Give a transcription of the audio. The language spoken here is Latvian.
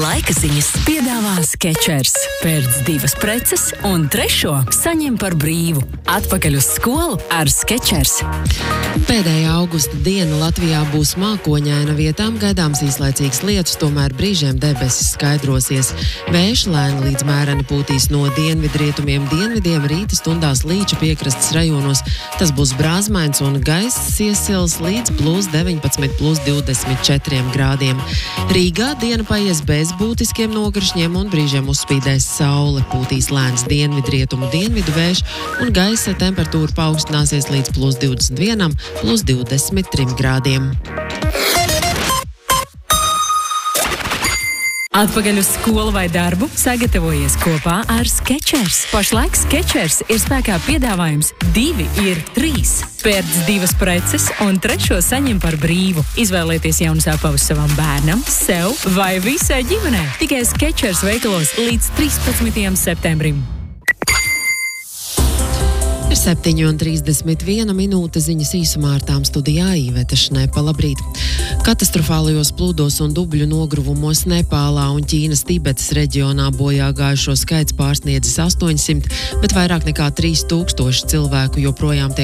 Laika ziņas piedāvā Skechers. Pērc 2 preces un 3. saņem par brīvu. Atpakaļ uz skolu ar Skechers. Pēdējā augusta diena Latvijā būs mākoņaina, vietām gaidāms īslaicīgs lietus, tomēr brīžiem debesis skaidrosies. Vējš lēni līdz mēreni pūtīs no dienvidrietumiem dienvidiem, rīta stundās Līča piekrastes rajonos. Tas būs brāzmains un gaiss iesils līdz +19, +24 grādiem. Rīgā diena paies bez būtiskiem nokrišņiem un brīžiem uzspīdēs saule, pūtīs lēns dienvidrietumu dienvidu vējš un gaisa temperatūra paaugstināsies līdz +21, +23 grādiem. Atpakaļ uz skolu vai darbu sagatavojies kopā ar Skechers. Pašlaik Skechers ir spēkā piedāvājums 2 ir 3. Pērc 2 preces un 3. saņem par brīvu. Izvēlieties jaunas apavus savam bērnam, sev vai visai ģimenei. Tikai Skechers veikalos līdz 13. septembrim. Ir 7:31 minūte, ziņas īsumā ar tām studijā Īveta Šnepa. Labrīt! Katastrofālajos plūdos un dubļu nogruvumos Nepālā un Ķīnas Tibetas reģionā bojā gājušo skaits pārsniedzis 800, bet vairāk nekā 3000 cilvēku joprojām tiek